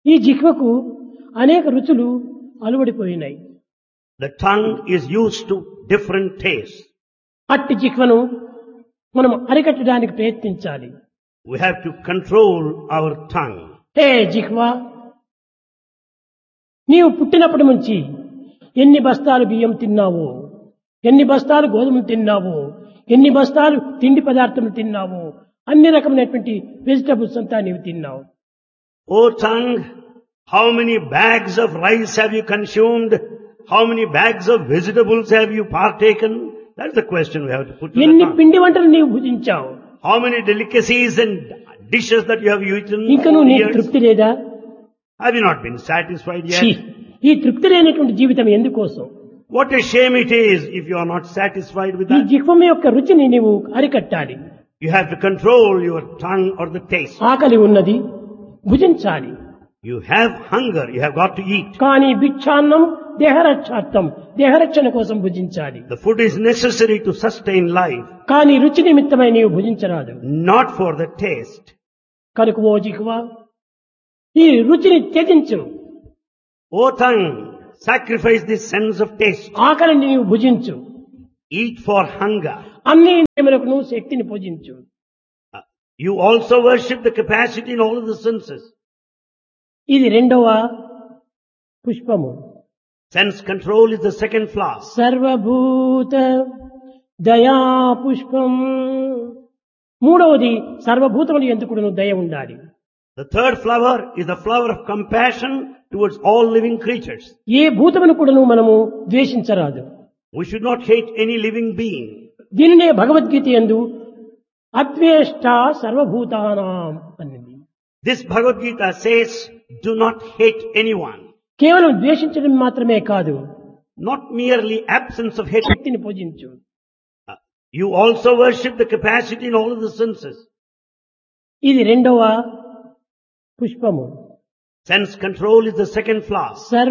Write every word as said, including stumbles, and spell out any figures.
ఈ జిహ్వకు అనేక రుచులు అలవడిపోయినాయి. The tongue is used to different tastes. అట్టి జిహ్వను మనం అరికట్టడానికి ప్రయత్నించాలి. We have to control our tongue. హే జిహ్వా, నీవు పుట్టినప్పటి నుంచి ఎన్ని బస్తాలు బియ్యం తిన్నావో, ఎన్ని బస్తాలు గోధుమలు తిన్నావో, ఎన్ని బస్తాలు తిండి పదార్థములు తిన్నావో, అన్ని రకమైనటువంటి వెజిటబుల్స్ అంతా నీవు తిన్నావు. O tongue, how many bags of rice have you consumed? How many bags of vegetables have you partaken? That's the question we have to put to the ఎన్ని tongue. పిండి వంటలు నీవు భుజించావు, How many delicacies and dishes that you have eaten ఇంకా over నువ్వు the నీకు years? తృప్తి లేదా? Have you not been satisfied ఛీ, yet? ఈ తృప్తి లేనటువంటి జీవితం ఎందుకోసం? What a shame it is if you are not satisfied with ఈ that. జిహ్వం యొక్క రుచిని నీవు అరికట్టాలి. You have to control your tongue or the taste. ఆకలి ఉన్నది, భుజించాలి. You have hunger, you have got to eat. కానీ భిక్షాన్నం దేహరక్షార్థం, దేహరక్షణ కోసం భుజించాలి. The food is necessary to sustain life, కానీ రుచి నిమిత్తమై నీవు భుజించరాదు. not for the taste. కనుక ఓ జిహ్వా, ఈ రుచిని త్యజించు. O tongue, sacrifice this sense of taste. ఆకలిని నీవు భుజించు. Eat for hunger. అన్ని ఇంద్రియములకు నువ్వు శక్తిని పూజించు. You also worship the capacity in all of the senses. ఇది రెండవ పుష్పము. Sense control is the second flower. సర్వభూత దయా పుష్పం. మూడవది సర్వభూతములు ఎందుకు దయ ఉండాలి. The third flower is the flower of compassion towards all living creatures. ఏ భూతమును కూడా మనము ద్వేషించరాదు. We should not hate any living being. దీనినే భగవద్గీత యందు అద్వేష్ట సర్వభూతానాం అన్నది. This Bhagavad Gita says, do not hate anyone. కేవలం ద్వేషించడం మాత్రమే కాదు, Not merely absence of hate. శక్తిని పూజించు. You also worship the capacity in all of the senses. ఇది రెండవ పుష్పము. Sense control is the second flower.